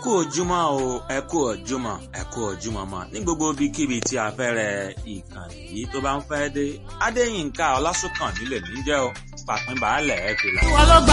kú ojúmọ́ o, ẹ kú ojúmọ́, ẹ kú ojúmọ́ mọ́ ní gbogbo ibikíbi tí afẹ́rẹ́ ìkànnì yìí tó bá ń fẹ́ dé. Adéyínká Ọlásùnkànmí lèmi ń jẹ́ o, pàpín baálẹ̀ ẹ fìlà.